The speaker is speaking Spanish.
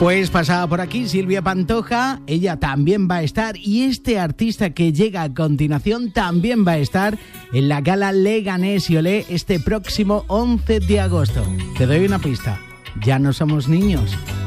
Pues pasaba por aquí Silvia Pantoja, ella también va a estar, y este artista que llega a continuación también va a estar en la gala Leganés y Olé este próximo 11 de agosto. Te doy una pista, ya no somos niños.